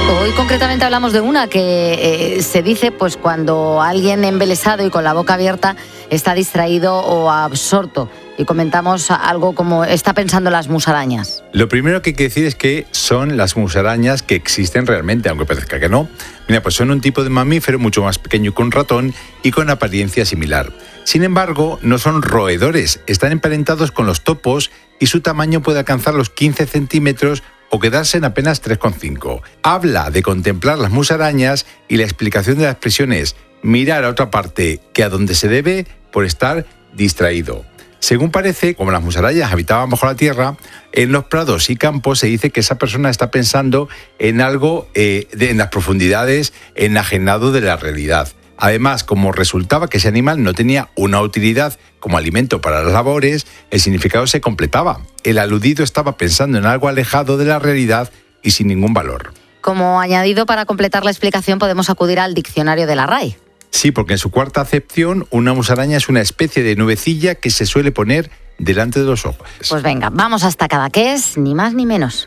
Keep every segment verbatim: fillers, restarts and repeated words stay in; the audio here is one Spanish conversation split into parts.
Hoy concretamente hablamos de una que eh, se dice pues cuando alguien embelesado y con la boca abierta está distraído o absorto. Y comentamos algo como está pensando las musarañas. Lo primero que hay que decir es que son las musarañas que existen realmente, aunque parezca que no. Mira, pues son un tipo de mamífero mucho más pequeño que un ratón y con apariencia similar. Sin embargo, no son roedores, están emparentados con los topos y su tamaño puede alcanzar los quince centímetros o quedarse en apenas tres coma cinco. Habla de contemplar las musarañas y la explicación de la expresión es mirar a otra parte que a donde se debe por estar distraído. Según parece, como las musarañas habitaban bajo la tierra, en los prados y campos se dice que esa persona está pensando en algo eh, de, en las profundidades, enajenado de la realidad. Además, como resultaba que ese animal no tenía una utilidad como alimento para las labores, el significado se completaba. El aludido estaba pensando en algo alejado de la realidad y sin ningún valor. Como añadido para completar la explicación podemos acudir al diccionario de la R A E. Sí, porque en su cuarta acepción, una musaraña es una especie de nubecilla que se suele poner delante de los ojos. Pues venga, vamos hasta Cadaqués, ni más ni menos.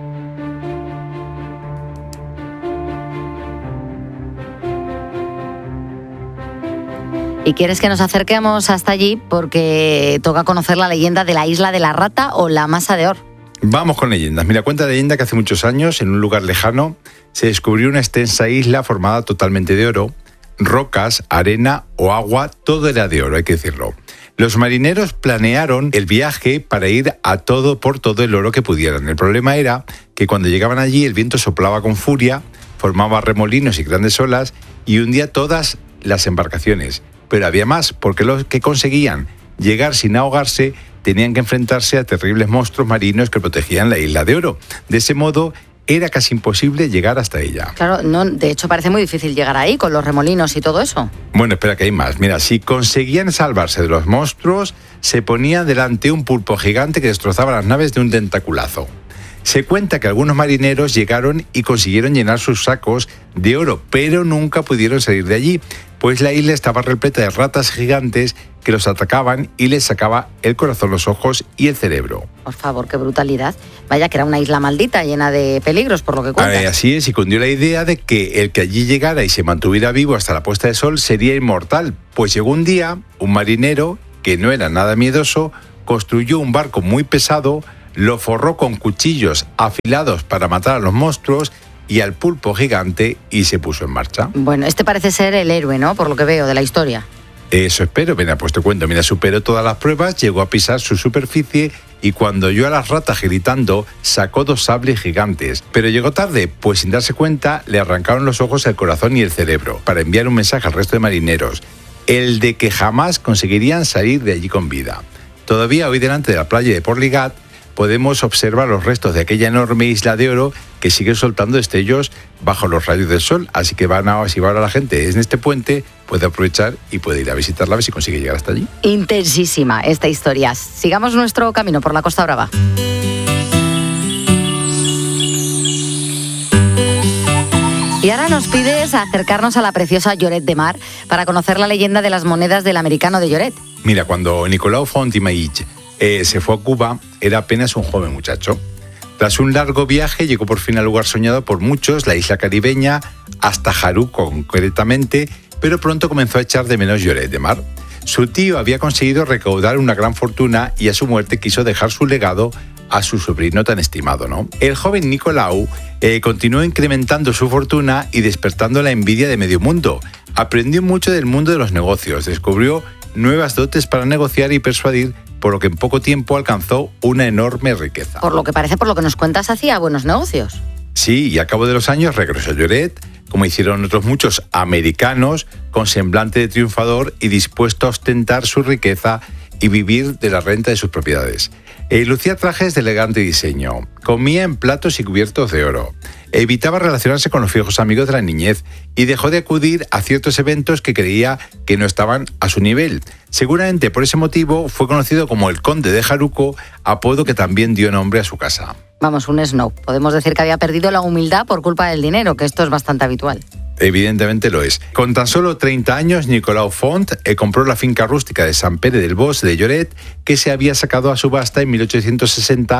Y quieres que nos acerquemos hasta allí porque toca conocer la leyenda de la isla de la rata o la masa de Or. Vamos con leyendas. Mira, cuenta la leyenda que hace muchos años, en un lugar lejano, se descubrió una extensa isla formada totalmente de oro. Rocas, arena o agua, todo era de oro, hay que decirlo. Los marineros planearon el viaje para ir a todo por todo el oro que pudieran. El problema era que cuando llegaban allí el viento soplaba con furia, formaba remolinos y grandes olas y hundía todas las embarcaciones. Pero había más, porque los que conseguían llegar sin ahogarse tenían que enfrentarse a terribles monstruos marinos que protegían la isla de oro. De ese modo, era casi imposible llegar hasta ella. Claro, no, de hecho parece muy difícil llegar ahí con los remolinos y todo eso. Bueno, espera que hay más. Mira, si conseguían salvarse de los monstruos, se ponía delante un pulpo gigante que destrozaba las naves de un tentaculazo. Se cuenta que algunos marineros llegaron y consiguieron llenar sus sacos de oro, pero nunca pudieron salir de allí, pues la isla estaba repleta de ratas gigantes que los atacaban y les sacaba el corazón, los ojos y el cerebro. Por favor, qué brutalidad. Vaya que era una isla maldita, llena de peligros, por lo que cuentas. Eh, así es, y cundió la idea de que el que allí llegara y se mantuviera vivo hasta la puesta de sol sería inmortal, pues llegó un día un marinero, que no era nada miedoso, construyó un barco muy pesado, lo forró con cuchillos afilados para matar a los monstruos y al pulpo gigante y se puso en marcha. Bueno, este parece ser el héroe, ¿no? Por lo que veo de la historia. Eso espero. Mira, pues te cuento. Mira, superó todas las pruebas, llegó a pisar su superficie y cuando oyó a las ratas gritando, sacó dos sables gigantes. Pero llegó tarde, pues sin darse cuenta, le arrancaron los ojos, el corazón y el cerebro para enviar un mensaje al resto de marineros, el de que jamás conseguirían salir de allí con vida. Todavía hoy delante de la playa de Portligat podemos observar los restos de aquella enorme isla de oro que sigue soltando destellos bajo los rayos del sol. Así que van a, si va ahora la gente en este puente, puede aprovechar y puede ir a visitarla a ver si consigue llegar hasta allí. Intensísima esta historia. Sigamos nuestro camino por la Costa Brava. Y ahora nos pides acercarnos a la preciosa Lloret de Mar para conocer la leyenda de las monedas del americano de Lloret. Mira, cuando Nicolau Font i Maig eh, se fue a Cuba, era apenas un joven muchacho. Tras un largo viaje, llegó por fin al lugar soñado por muchos, la isla caribeña, hasta Jarú concretamente, pero pronto comenzó a echar de menos Lloret de Mar. Su tío había conseguido recaudar una gran fortuna y a su muerte quiso dejar su legado a su sobrino tan estimado, ¿no? El joven Nicolau eh, continuó incrementando su fortuna y despertando la envidia de medio mundo. Aprendió mucho del mundo de los negocios, descubrió nuevas dotes para negociar y persuadir, por lo que en poco tiempo alcanzó una enorme riqueza. Por lo que parece, por lo que nos cuentas, hacía buenos negocios. Sí, y a cabo de los años regresó a Lloret, como hicieron otros muchos americanos, con semblante de triunfador y dispuesto a ostentar su riqueza y vivir de la renta de sus propiedades. Eh, lucía trajes de elegante diseño, comía en platos y cubiertos de oro, evitaba relacionarse con los viejos amigos de la niñez y dejó de acudir a ciertos eventos que creía que no estaban a su nivel. Seguramente por ese motivo fue conocido como el Conde de Jaruco, apodo que también dio nombre a su casa. Vamos, un snob. Podemos decir que había perdido la humildad por culpa del dinero, que esto es bastante habitual. Evidentemente lo es. Con tan solo treinta años, Nicolau Font eh, compró la finca rústica de Sant Pere del Bosc de Lloret, que se había sacado a subasta en mil ochocientos sesenta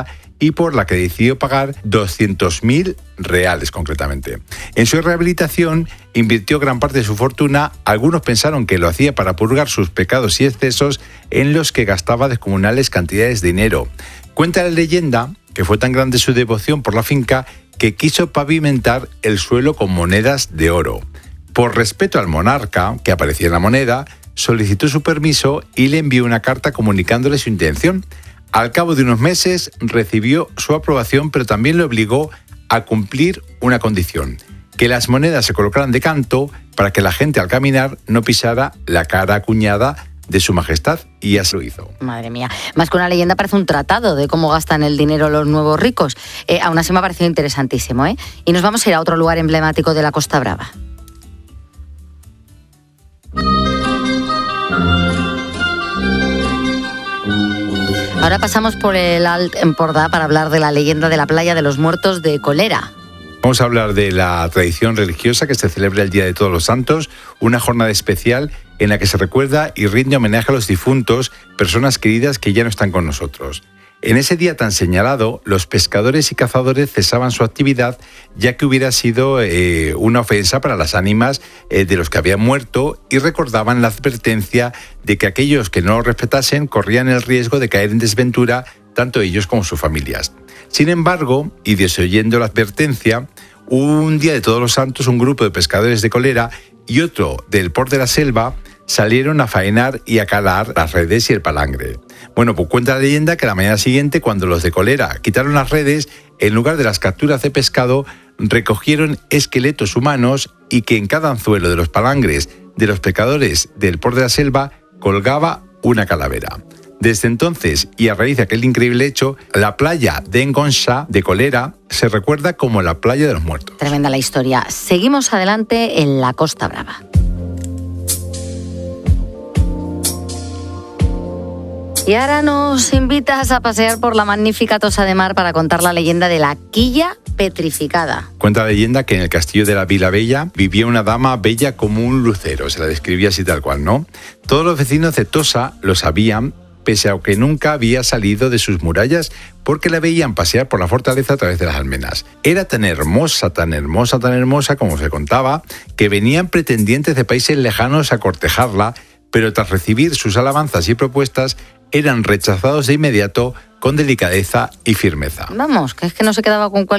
y por la que decidió pagar doscientos mil reales concretamente. En su rehabilitación invirtió gran parte de su fortuna. Algunos pensaron que lo hacía para purgar sus pecados y excesos en los que gastaba descomunales cantidades de dinero. Cuenta la leyenda que fue tan grande su devoción por la finca que quiso pavimentar el suelo con monedas de oro. Por respeto al monarca, que aparecía en la moneda, solicitó su permiso y le envió una carta comunicándole su intención. Al cabo de unos meses recibió su aprobación, pero también le obligó a cumplir una condición: que las monedas se colocaran de canto para que la gente al caminar no pisara la cara acuñada de su majestad, y así lo hizo. Madre mía, más que una leyenda parece un tratado de cómo gastan el dinero los nuevos ricos. Eh, aún así me ha parecido interesantísimo, ¿eh? Y nos vamos a ir a otro lugar emblemático de la Costa Brava. Ahora pasamos por el Alt Empordà para hablar de la leyenda de la playa de los muertos de Colera. Vamos a hablar de la tradición religiosa que se celebra el Día de Todos los Santos, una jornada especial en la que se recuerda y rinde homenaje a los difuntos, personas queridas que ya no están con nosotros. En ese día tan señalado, los pescadores y cazadores cesaban su actividad, ya que hubiera sido eh, una ofensa para las ánimas eh, de los que habían muerto, y recordaban la advertencia de que aquellos que no lo respetasen corrían el riesgo de caer en desventura, tanto ellos como sus familias. Sin embargo, y desoyendo la advertencia, un día de Todos los Santos, un grupo de pescadores de Colera y otro del Port de la Selva salieron a faenar y a calar las redes y el palangre. Bueno, pues cuenta la leyenda que la mañana siguiente, cuando los de Colera quitaron las redes, en lugar de las capturas de pescado, recogieron esqueletos humanos, y que en cada anzuelo de los palangres de los pescadores del Port de la Selva colgaba una calavera. Desde entonces, y a raíz de aquel increíble hecho, la playa de Engonça de Colera se recuerda como la playa de los muertos. Tremenda la historia. Seguimos adelante en la Costa Brava. Y ahora nos invitas a pasear por la magnífica Tossa de Mar para contar la leyenda de la quilla petrificada. Cuenta la leyenda que en el castillo de la Vila Bella vivía una dama bella como un lucero, se la describía así tal cual, ¿no? Todos los vecinos de Tossa lo sabían, pese a que nunca había salido de sus murallas, porque la veían pasear por la fortaleza a través de las almenas. Era tan hermosa, tan hermosa, tan hermosa, como se contaba, que venían pretendientes de países lejanos a cortejarla, pero tras recibir sus alabanzas y propuestas, eran rechazados de inmediato con delicadeza y firmeza. Vamos, que es que no se quedaba con cualquier